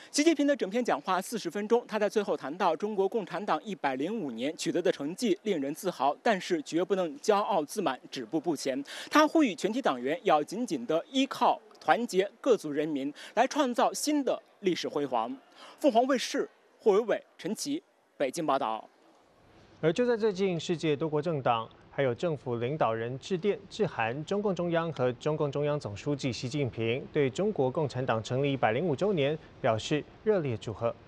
习近平的整篇讲话40分钟，他在最后谈到中国共产党105年取得的成绩令人自豪，但是绝不能骄傲自满、止步不前。他呼吁全体党员要紧紧地依靠团结各族人民，来创造新的历史辉煌。凤凰卫视霍伟伟、陈琦北京报道。 而就在最近，世界多国政党还有政府领导人致电致函中共中央和中共中央总书记习近平，对中国共产党成立105周年表示热烈祝贺。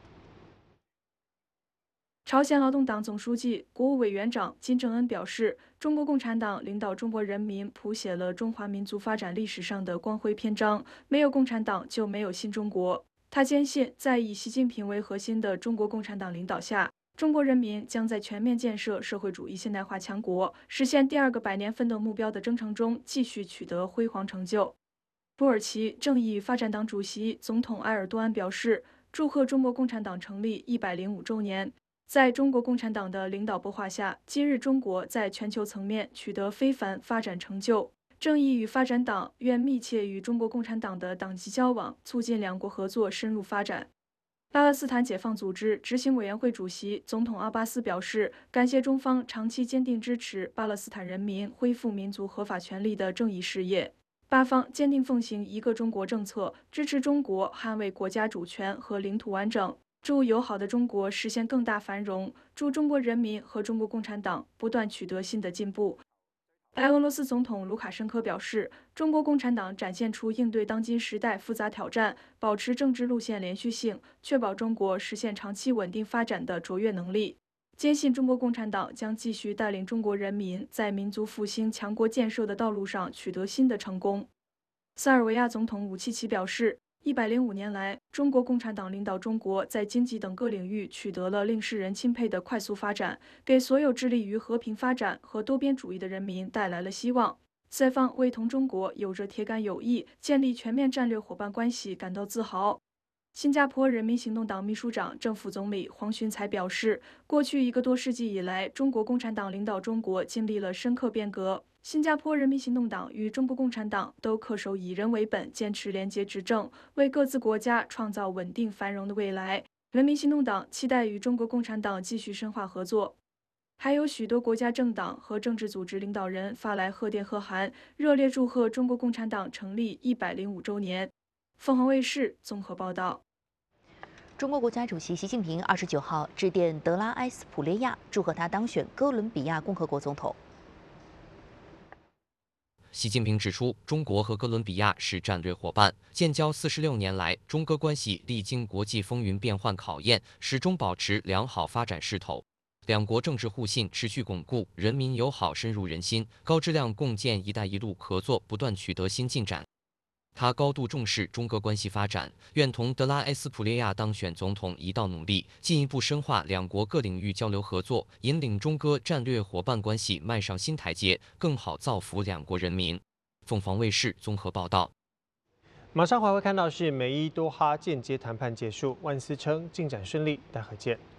朝鲜劳动党总书记、国务委员长金正恩表示，中国共产党领导中国人民谱写了中华民族发展历史上的光辉篇章，没有共产党就没有新中国。他坚信，在以习近平为核心的中国共产党领导下，中国人民将在全面建设社会主义现代化强国、实现第2个百年奋斗目标的征程中继续取得辉煌成就。土耳其正义与发展党主席、总统埃尔多安表示，祝贺中国共产党成立105周年。在中国共产党的领导擘画下，今日中国在全球层面取得非凡发展成就。正义与发展党愿密切与中国共产党的党籍交往，促进两国合作深入发展。巴勒斯坦解放组织执行委员会主席、总统阿巴斯表示，感谢中方长期坚定支持巴勒斯坦人民恢复民族合法权利的正义事业。巴方坚定奉行一个中国政策，支持中国捍卫国家主权和领土完整，祝友好的中国实现更大繁荣，祝中国人民和中国共产党不断取得新的进步。白俄罗斯总统卢卡申科表示，中国共产党展现出应对当今时代复杂挑战、保持政治路线连续性、确保中国实现长期稳定发展的卓越能力。坚信中国共产党将继续带领中国人民在民族复兴、强国建设的道路上取得新的成功。塞尔维亚总统武契奇表示，105年来，中国共产党领导中国在经济等各领域取得了令世人钦佩的快速发展，给所有致力于和平发展和多边主义的人民带来了希望。塞方为同中国有着铁杆友谊、建立全面战略伙伴关系感到自豪。新加坡人民行动党秘书长、正副总理黄循财表示，过去1个多世纪以来，中国共产党领导中国经历了深刻变革。新加坡人民行动党与中国共产党都恪守以人为本，坚持廉洁执政，为各自国家创造稳定繁荣的未来。人民行动党期待与中国共产党继续深化合作。还有许多国家政党和政治组织领导人发来贺电贺函，热烈祝贺中国共产党成立105周年。凤凰卫视综合报道。 中国国家主席习近平29号致电德拉埃斯普列亚，祝贺他当选哥伦比亚共和国总统。 习近平指出，中国和哥伦比亚是战略伙伴，建交46年来，中哥关系历经国际风云变幻考验，始终保持良好发展势头。两国政治互信持续巩固，人民友好深入人心，高质量共建“一带一路”合作不断取得新进展。他高度重视中哥关系发展，愿同德拉埃斯普列亚当选总统一道努力，进一步深化两国各领域交流合作，引领中哥战略伙伴关系迈上新台阶，更好造福两国人民。凤凰卫视综合报道。 马上还会看到是美伊多哈间接谈判结束，万斯称进展顺利，待会见。